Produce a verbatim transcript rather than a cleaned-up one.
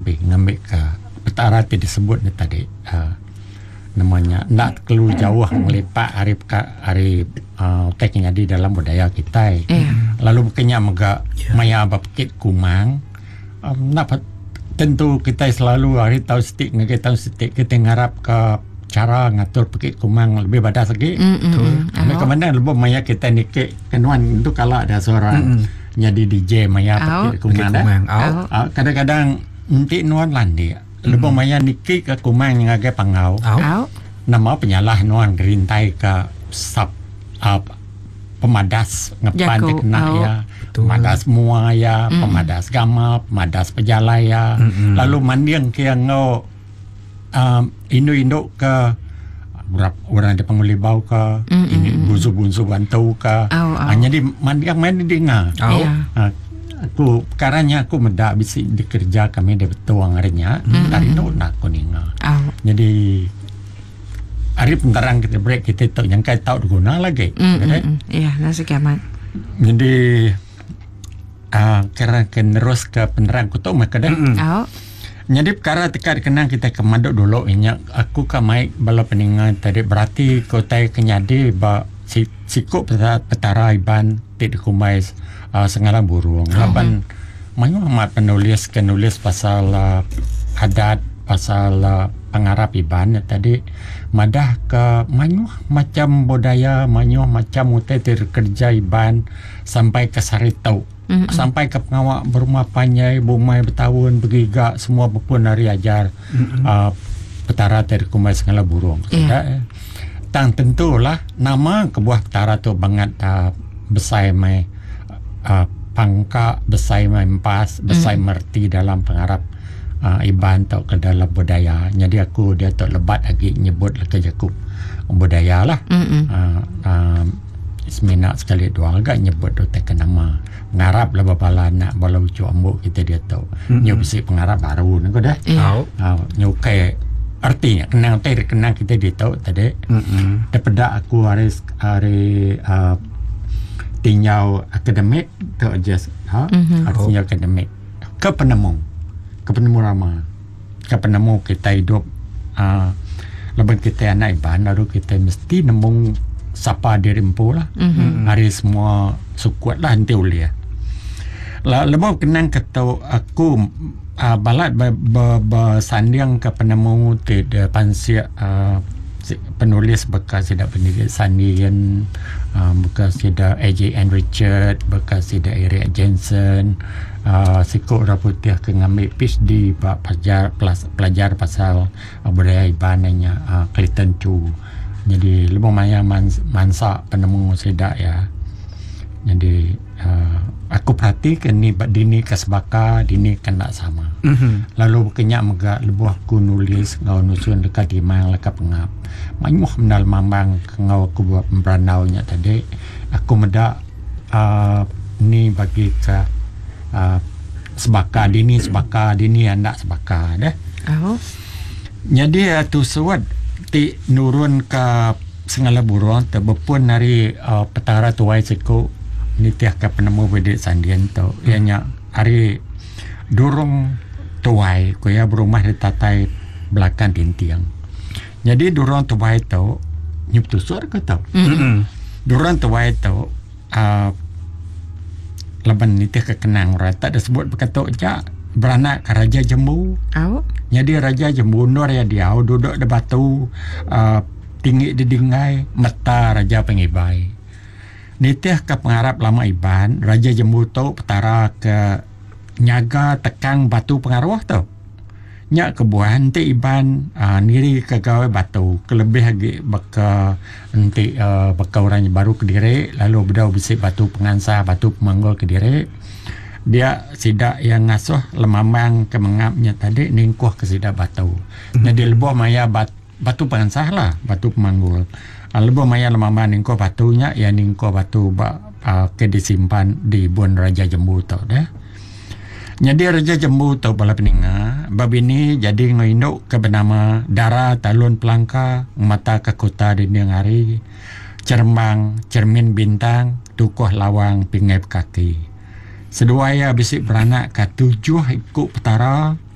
pergi ngambil ke petara yang disebut ni tadi. Uh, namanya nak keluar jauh melipat hari hari uh, teknya di dalam budaya kita. Yeah. Lalu bukannya mega yeah. maya bapkit kumang. Um, nak tentu kita selalu hari tahun setik ngagai tahun setik kita ngarap ke cara ngatur pekit kumang lebih badas lagi. Betul. Mereka mana lebih maya kita nikik kenuan itu kalau ada seorang mm-hmm. jadi D J maya pekit kumang dah. Uh, kadang-kadang nanti nuan landi. Lebih mm-hmm. maya nikik ke kumang yang agak pangau. Au. Nama penyalah nuan gerintai ke sub uh, pemadas ngepan Jago. kena Oh. ya. Pemadas mua ya, mm. pemadas gama, pemadas pejalai ya. Mm-hmm. Lalu mandiang kia ngau um, induk-induk ke berapa orang ada pengulibau ke, mm-hmm. ini bunsu-bunsu bantu ke. Oh, oh. Ah, jadi mandiang main di dengar. Oh. Yeah. Ah, aku karanya aku medak bisi dikerja kami di betuang harinya, mm-hmm. tadi tu nak aku ninga. Oh. Jadi hari pentarang kita break kita tahu yang kait tahu guna lagi. Mm-hmm. Iya, nasi kiamat. Jadi uh, kerana kenerus ke penerang ku tahu mereka dah. Mm-hmm. Oh. Jadi perkara tekat kenang kita kemaduk dulu inyak aku ke maik bala peningan tadi berarti kau tay kenyadi ba si sikuk petara, petara iban tidak kumai uh, sengalang burung. Oh. Laban banyak amat penulis penulis pasal uh, adat pasal uh, pengarap iban tadi madah ke banyak macam budaya banyak macam utai kerja iban sampai ke saritau. Mm-hmm. Sampai ke pengawak berumah panjai, bumai bertahun, bergigak, semua berpun hari ajar mm-hmm. uh, petara terkumai segala burung. Yeah. Eh. Tang tentulah nama kebuah petara tu banget uh, besai mai uh, pangka, besai mai empas, besai mm-hmm. merti dalam pengarap uh, iban tau ke dalam budaya. Jadi aku dia tu lebat lagi nyebut lagi jakub budaya lah. Mm-hmm. Uh, uh, Semina sekali dua agak nyebut tu tekan nama pengarap lah bapala nak bala ucu ambuk kita dia tahu mm-hmm. nyu bisi pengarap baru ni ko dah tahu yeah. nyu kai artinya kenang teh kenang kita dia tahu tadi mm-hmm. daripada aku hari hari uh, tinggal akademik tu just ha mm-hmm. artinya oh. akademik ke penemu ke penemu rama ke penemu kita hidup uh, lepas kita anak iban baru kita mesti nemu sapa diri empu lah. Mm-hmm. Hari semua sukuat lah nanti ulia. Lah lebih kenang kata aku uh, balat bersandiang ke penemu di depan si uh, penulis bekas tidak penulis sandian uh, bekas tidak A J N Richard bekas tidak Eric Jensen uh, sikuk raputih ke ngambil PhD pelajar pelajar pasal uh, budaya ibananya uh, Clayton Chu. Jadi lebih maya mans, mansa penemu sedak ya. Jadi uh, aku perhatikan ni dini kasbaka dini kena sama. Mm-hmm. Lalu kenyak megak lebih aku nulis ngau nusun dekat dimang lekat pengap. Mayuh menal mambang ngau aku buat pemberanaunya tadi. Aku medak uh, ni bagi ke uh, sebaka dini sebaka dini anak sebaka dah. Oh. Jadi tu suat ti nurun ke segala burung terbepun dari uh, petara tuai siku ni tiah ke penemu bedik sandian tu hmm. ianya hari durung tuai kuya berumah di tatai belakang dintiang jadi durung tuai tu nyup tusur ke tu mm-hmm. durung tuai tu uh, leban ni tiah ke kenang rata ada sebut berkata ja beranak ke Raja Jambu. Oh. Jadi Raja Jambu nur ya dia duduk di batu uh, tinggi di dingai mata Raja Pengibai. Nitih ke pengarap lama iban Raja Jambu tu petara ke nyaga tekang batu pengaruh tu. Nyak kebuahan ti iban uh, niri ke gawe batu kelebih lagi baka nanti uh, baka orang baru ke diri lalu bedau bisik batu pengansah batu pemanggul ke diri. Dia sidak yang ngasuh lemamang kemengapnya tadi ningkuh ke sidak batu. Mm-hmm. Jadi lebih maya bat, batu pengansah lah, batu pemanggul. Uh, lebih maya lemamang ningkuh batunya ya ningkuh batu ba, uh, ke disimpan di Bun Raja Jambu tu dah. Jadi Raja Jambu tu bala peninga, bab ini jadi ngoinduk ke bernama Dara Talun Pelangka, mata ke kota di dini hari, cermang, cermin bintang, tukuh lawang pingai kaki. Seduaya bisik beranak ke tujuh ikut petara